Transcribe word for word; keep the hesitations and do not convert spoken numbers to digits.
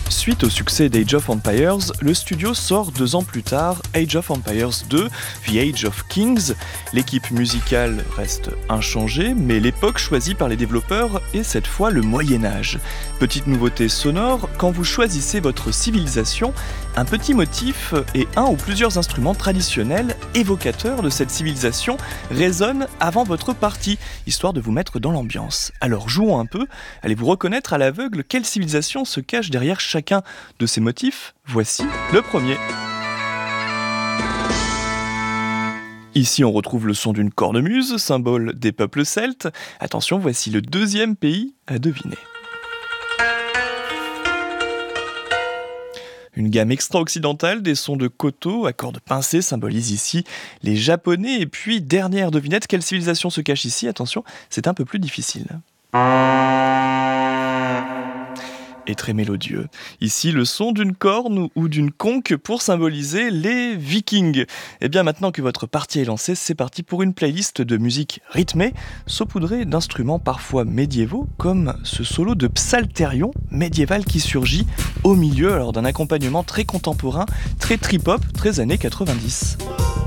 Suite au succès d'Age of Empires, le studio sort deux ans plus tard Age of Empires deux, The Age of Kings. L'équipe musicale reste inchangée, mais l'époque choisie par les développeurs est cette fois le Moyen-Âge. Petite nouveauté sonore, quand vous choisissez votre civilisation, un petit motif et un ou plusieurs instruments traditionnels évocateurs de cette civilisation résonnent avant votre partie, histoire de vous mettre dans l'ambiance. Alors jouons un peu, allez-vous reconnaître à l'aveugle quelle civilisation se cache derrière chacun de ces motifs? Voici le premier. Ici, on retrouve le son d'une cornemuse, symbole des peuples celtes. Attention, voici le deuxième pays à deviner. Une gamme extra-occidentale des sons de koto à cordes pincées symbolise ici les Japonais. Et puis, dernière devinette, quelle civilisation se cache ici? Attention, c'est un peu plus difficile. Et très mélodieux. Ici, le son d'une corne ou d'une conque pour symboliser les Vikings. Et bien maintenant que votre partie est lancée, c'est parti pour une playlist de musique rythmée, saupoudrée d'instruments parfois médiévaux, comme ce solo de psalterion médiéval qui surgit au milieu alors d'un accompagnement très contemporain, très trip-hop, très années quatre-vingt-dix.